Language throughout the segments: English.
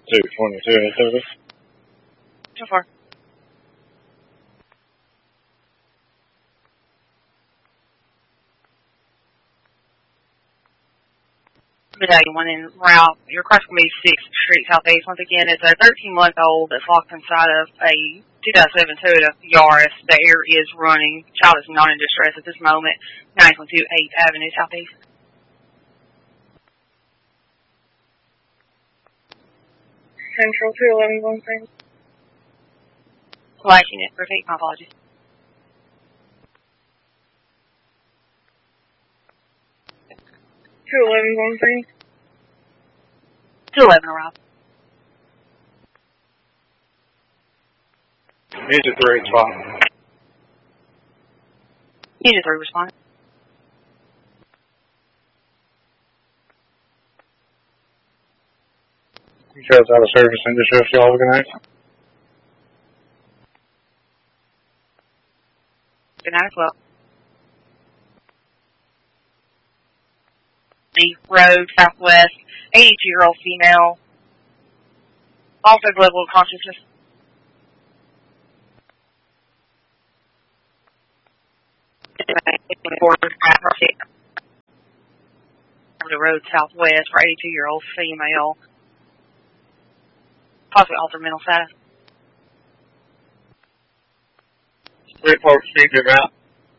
222 So far. Medallion 1 en route. Your car's going to be 6th Street Southeast. Once again, it's a 13-month-old that's locked inside of a 2007 Toyota Yaris. The air is running. Child is not in distress at this moment. 912 8th Avenue Southeast. Central 211 going through. Flashing it. Repeat. My apologies. Going through. 211 arrived. Unit 3 respond. Unit 3 respond. You guys out of service in distress, y'all looking at? Good night as well. Road, Southwest, 82-year-old female, altered level of consciousness. The road, Southwest, for 82-year-old female, possibly altered mental status. Report speaker route.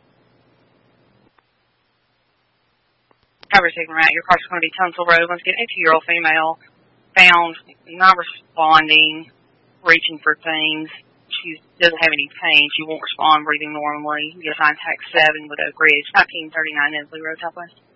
Cover taking route. Your car's going to be Tunsil Road. Once again, 82-year-old female, found not responding, reaching for things. She doesn't have any pain. She won't respond, breathing normally. You assign tax 7 with Oak Ridge, 1939 Inslee Road, Southwest.